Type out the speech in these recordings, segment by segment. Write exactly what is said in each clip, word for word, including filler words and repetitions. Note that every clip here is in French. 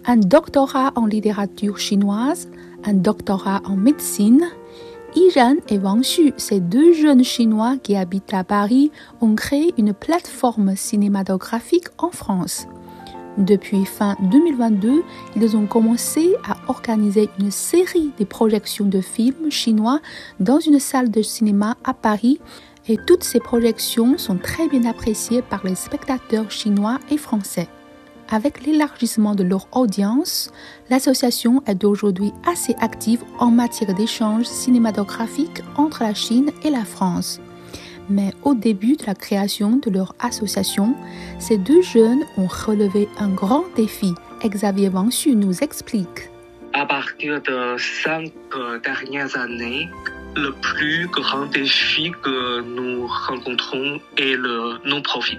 un doctorat en littérature chinoise, un doctorat en médecine. Yiren et Wang Xu, ces deux jeunes Chinois qui habitent à Paris, ont créé une plateforme cinématographique en France. Depuis fin deux mille vingt-deux, ils ont commencé à organiser une série de projections de films chinois dans une salle de cinéma à Paris et toutes ces projections sont très bien appréciées par les spectateurs chinois et français. Avec l'élargissement de leur audience, l'association est aujourd'hui assez active en matière d'échanges cinématographiques entre la Chine et la France. Mais au début de la création de leur association, ces deux jeunes ont relevé un grand défi. Xavier Wang Xu nous explique. À partir de cinq dernières années, le plus grand défi que nous rencontrons est le non-profit.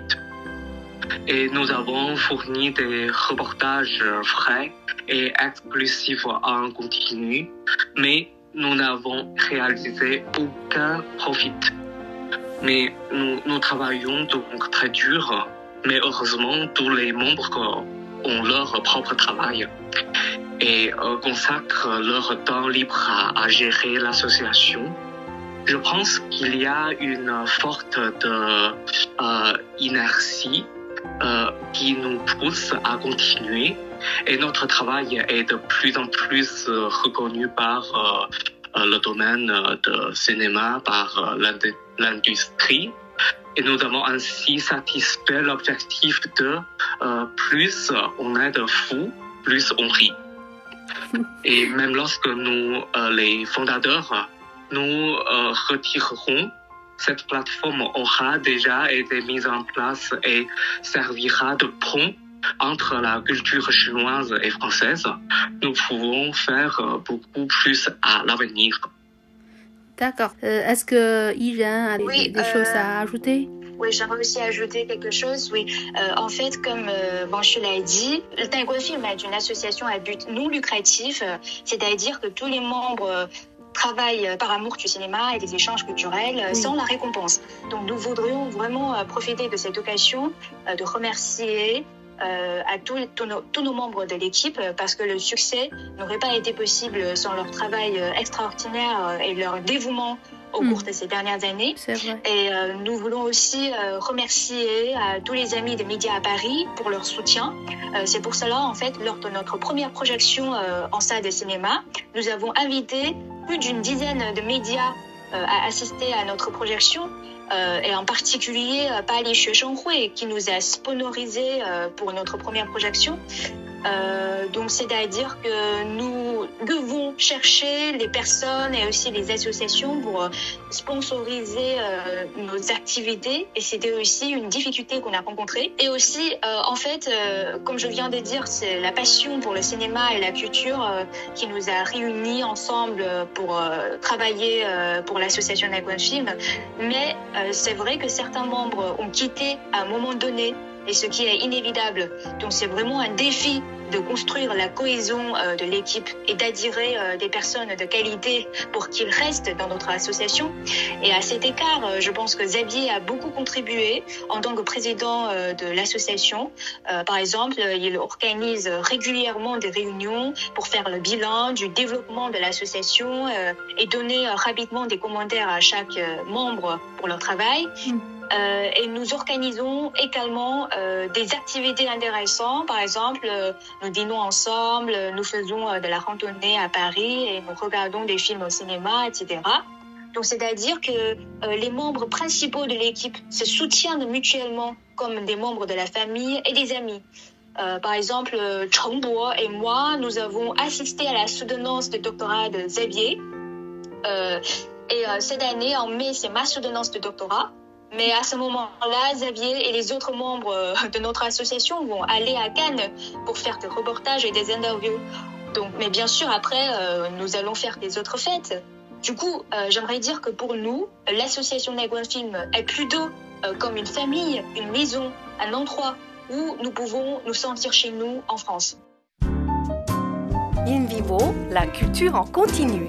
Et nous avons fourni des reportages frais et exclusifs en continu, mais nous n'avons réalisé aucun profit. Mais nous, nous travaillons donc très dur, mais heureusement, tous les membres ont leur propre travail et euh, consacrent leur temps libre à, à gérer l'association. Je pense qu'il y a une forte de, euh, inertie euh, qui nous pousse à continuer et notre travail est de plus en plus euh, reconnu par euh, le domaine de cinéma, par euh, l'industrie. Et nous avons ainsi satisfait l'objectif de euh, plus on est de fous, plus on rit. Et même lorsque nous, euh, les fondateurs, nous euh, retirerons, cette plateforme aura déjà été mise en place et servira de pont entre la culture chinoise et française. Nous pouvons faire beaucoup plus à l'avenir. D'accord. Euh, est-ce que Yiren a oui, des, des euh, choses à ajouter? Oui, j'aimerais aussi ajouter quelque chose. Oui, euh, en fait, comme euh, Wang Xu l'a dit, le Taïwan Film est une association à but non lucratif, euh, c'est-à-dire que tous les membres euh, travaillent par amour du cinéma et des échanges culturels euh, oui. sans la récompense. Donc, nous voudrions vraiment euh, profiter de cette occasion euh, de remercier Euh, à tous, tous, nos, tous nos membres de l'équipe euh, parce que le succès n'aurait pas été possible sans leur travail euh, extraordinaire euh, et leur dévouement au mmh. cours de ces dernières années. C'est vrai. Et euh, nous voulons aussi euh, remercier à tous les amis des médias à Paris pour leur soutien. Euh, c'est pour cela, en fait, lors de notre première projection euh, en salle de cinéma, nous avons invité plus d'une dizaine de médias euh, à assister à notre projection. Euh, et en particulier euh, Paris Xueshenghui qui nous a sponsorisé euh, pour notre première projection. Euh, donc c'est-à-dire que nous devons chercher les personnes et aussi les associations pour euh, sponsoriser euh, nos activités et c'était aussi une difficulté qu'on a rencontrée. Et aussi, euh, en fait, euh, comme je viens de dire, c'est la passion pour le cinéma et la culture euh, qui nous a réunis ensemble pour euh, travailler euh, pour l'association Taïwan Film. Mais euh, c'est vrai que certains membres ont quitté à un moment donné et ce qui est inévitable. Donc c'est vraiment un défi de construire la cohésion euh, de l'équipe et d'attirer euh, des personnes de qualité pour qu'ils restent dans notre association. Et à cet écart, euh, je pense que Xavier a beaucoup contribué en tant que président euh, de l'association. Euh, par exemple, il organise régulièrement des réunions pour faire le bilan du développement de l'association euh, et donner euh, rapidement des commentaires à chaque euh, membre pour leur travail. Mmh. Euh, et nous organisons également euh, des activités intéressantes. Par exemple, euh, nous dînons ensemble, nous faisons euh, de la randonnée à Paris et nous regardons des films au cinéma, et cetera. Donc, c'est-à-dire que euh, les membres principaux de l'équipe se soutiennent mutuellement comme des membres de la famille et des amis. Euh, par exemple, Cheng Bo et moi, nous avons assisté à la soutenance de doctorat de Xavier. Euh, et euh, cette année, en mai, c'est ma soutenance de doctorat. Mais à ce moment-là, Xavier et les autres membres de notre association vont aller à Cannes pour faire des reportages et des interviews. Donc, mais bien sûr, après, euh, nous allons faire des autres fêtes. Du coup, euh, j'aimerais dire que pour nous, l'association Taïwan Film est plutôt euh, comme une famille, une maison, un endroit où nous pouvons nous sentir chez nous en France. In Vivo, la culture en continu.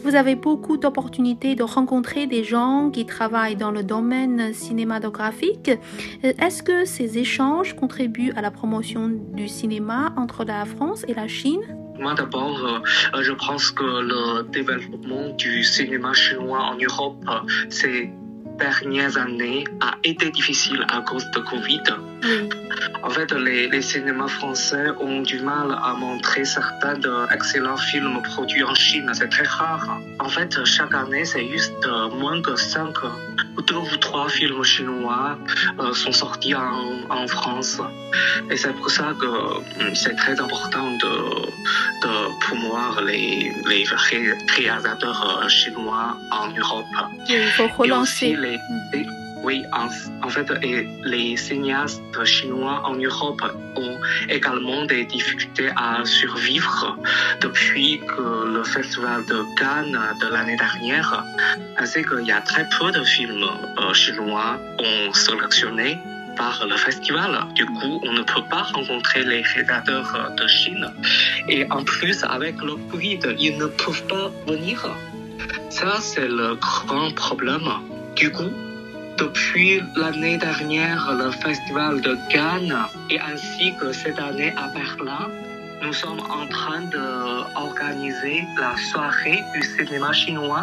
vous avez beaucoup d'opportunités de rencontrer des gens qui travaillent dans le domaine cinématographique. Est-ce que ces échanges contribuent à la promotion du cinéma entre la France et la Chine? Moi d'abord, euh, je pense que le développement du cinéma chinois en Europe ces dernières années a été difficile à cause de Covid. Oui. En fait, les, les cinémas français ont du mal à montrer certains excellents films produits en Chine. C'est très rare. En fait, chaque année, c'est juste moins que cinq ou deux ou trois films chinois euh, sont sortis en, en France. Et c'est pour ça que c'est très important de, de promouvoir les, les réalisateurs chinois en Europe. Oui, il faut relancer. Les, les, oui, en, en fait, et les cinéastes chinois en Europe ont également des difficultés à survivre depuis que le festival de Cannes de l'année dernière, ainsi qu'il y a très peu de films euh, chinois ont sélectionné par le festival. Du coup, on ne peut pas rencontrer les réalisateurs de Chine. Et en plus, avec le Covid, ils ne peuvent pas venir. Ça, c'est le grand problème. Du coup, depuis l'année dernière, le festival de Cannes et ainsi que cette année à Berlin, nous sommes en train d'organiser la soirée du cinéma chinois.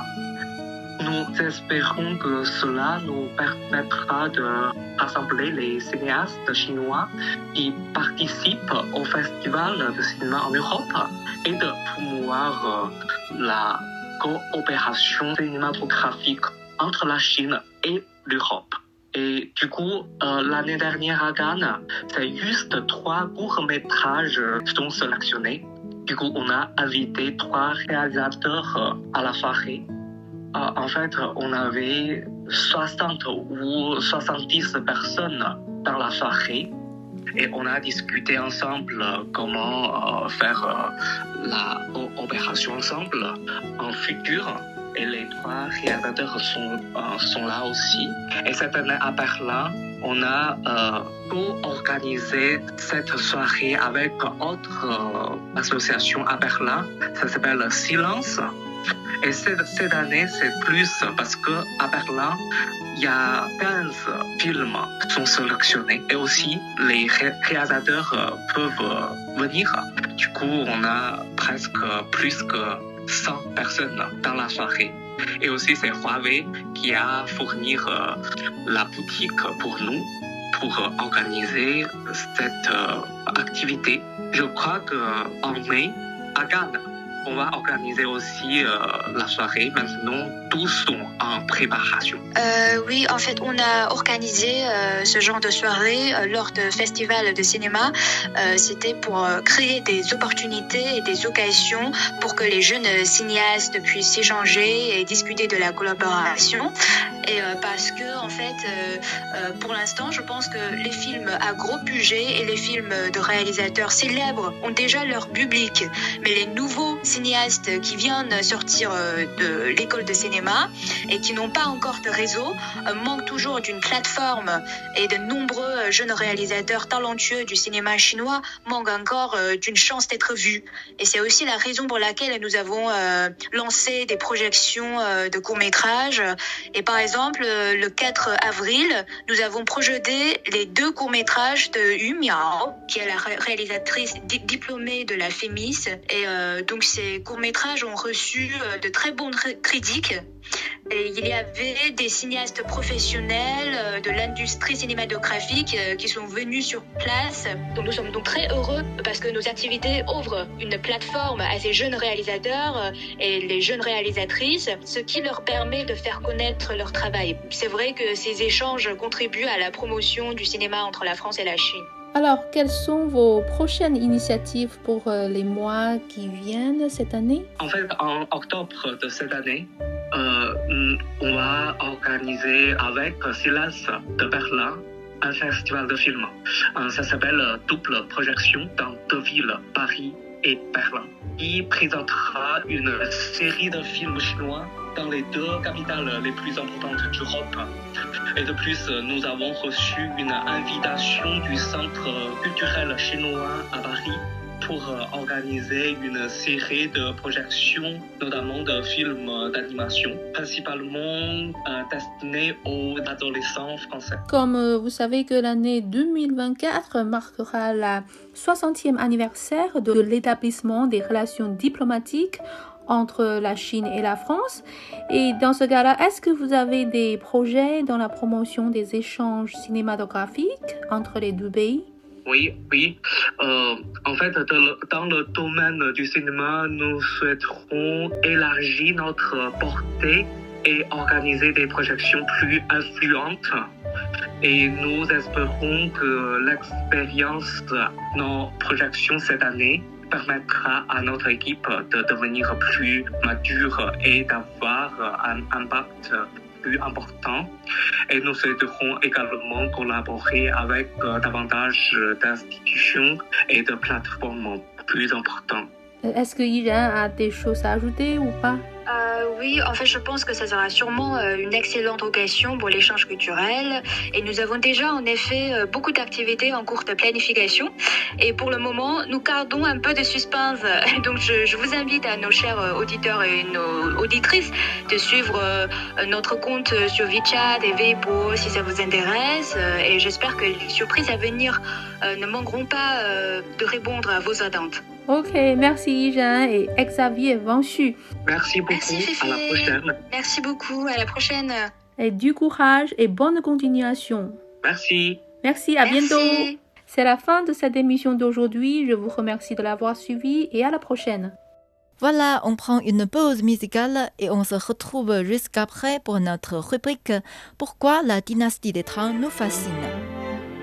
Nous espérons que cela nous permettra de rassembler les cinéastes chinois qui participent au festival de cinéma en Europe et de promouvoir la coopération cinématographique entre la Chine et l'Europe. Et du coup, euh, l'année dernière à Cannes, c'est juste trois courts-métrages sont sélectionnés. Du coup, on a invité trois réalisateurs à la soirée. Euh, en fait, on avait soixante ou soixante-dix personnes dans la soirée. Et on a discuté ensemble comment euh, faire euh, la opération ensemble en futur. Et les trois réalisateurs sont, euh, sont là aussi. Et cette année à Berlin, on a euh, co-organisé cette soirée avec autre euh, association à Berlin. Ça s'appelle Silence. Et cette, cette année, c'est plus parce qu'à Berlin, il y a quinze films qui sont sélectionnés. Et aussi, les ré- réalisateurs euh, peuvent euh, venir. Du coup, on a presque plus que cent personnes dans la soirée. Et aussi, c'est Huawei qui a fourni euh, la boutique pour nous, pour euh, organiser cette euh, activité. Je crois qu'en mai, à Cannes, on va organiser aussi euh, la soirée. Maintenant, tous sont en préparation. Euh, oui, en fait, on a organisé euh, ce genre de soirée euh, lors de festivals de cinéma. Euh, c'était pour euh, créer des opportunités et des occasions pour que les jeunes cinéastes puissent échanger et discuter de la collaboration. Et euh, parce que, en fait, euh, euh, pour l'instant, je pense que les films à gros budget et les films de réalisateurs célèbres ont déjà leur public. Mais les nouveaux cinéastes qui viennent sortir euh, de l'école de cinéma et qui n'ont pas encore de réseau euh, manquent toujours d'une plateforme. Et de nombreux jeunes réalisateurs talentueux du cinéma chinois manquent encore euh, d'une chance d'être vus. Et c'est aussi la raison pour laquelle nous avons euh, lancé des projections euh, de courts-métrages. Et par exemple, le quatre avril, nous avons projeté les deux courts-métrages de Yu Miao, qui est la réalisatrice di- diplômée de la FEMIS. Et euh, donc, ces courts-métrages ont reçu euh, de très bonnes ré- critiques. Et il y avait des cinéastes professionnels euh, de l'industrie cinématographique euh, qui sont venus sur place. Donc, nous sommes donc très heureux parce que nos activités ouvrent une plateforme à ces jeunes réalisateurs euh, et les jeunes réalisatrices, ce qui leur permet de faire connaître leur travail. C'est vrai que ces échanges contribuent à la promotion du cinéma entre la France et la Chine. Alors, quelles sont vos prochaines initiatives pour euh, les mois qui viennent cette année? En fait, en octobre de cette année, euh, on va organiser avec Silence de Berlin un festival de films. Euh, ça s'appelle Double Projection dans deux villes, Paris et Berlin, qui présentera une série de films chinois dans les deux capitales les plus importantes d'Europe. Et de plus, nous avons reçu une invitation du Centre culturel chinois à Paris pour organiser une série de projections, notamment de films d'animation, principalement euh, destinés aux adolescents français. Comme euh, vous savez que l'année deux mille vingt-quatre marquera la soixantième anniversaire de l'établissement des relations diplomatiques entre la Chine et la France. Et dans ce cas-là, est-ce que vous avez des projets dans la promotion des échanges cinématographiques entre les deux pays? Oui, oui. Euh, en fait, dans le domaine du cinéma, nous souhaiterons élargir notre portée et organiser des projections plus influentes. Et nous espérons que l'expérience de nos projections cette année permettra à notre équipe de devenir plus mature et d'avoir un impact plus important. Et nous souhaiterons également collaborer avec davantage d'institutions et de plateformes plus importantes. Est-ce que Yiren a des choses à ajouter ou pas? Euh, oui, en fait, je pense que ça sera sûrement euh, une excellente occasion pour l'échange culturel. Et nous avons déjà, en effet, euh, beaucoup d'activités en cours de planification. Et pour le moment, nous gardons un peu de suspense. Donc, je, je vous invite à nos chers euh, auditeurs et nos auditrices de suivre euh, notre compte sur WeChat et Weibo si ça vous intéresse. Euh, et j'espère que les surprises à venir euh, ne manqueront pas euh, de répondre à vos attentes. Ok, merci Yiren et Xavier Wangshu. Merci beaucoup, Merci, à la prochaine. Merci beaucoup, à la prochaine. Et du courage et bonne continuation. Merci. Merci, à Merci. bientôt. C'est la fin de cette émission d'aujourd'hui. Je vous remercie de l'avoir suivi et à la prochaine. Voilà, on prend une pause musicale et on se retrouve jusqu'après pour notre rubrique « Pourquoi la dynastie des Tang nous fascine ».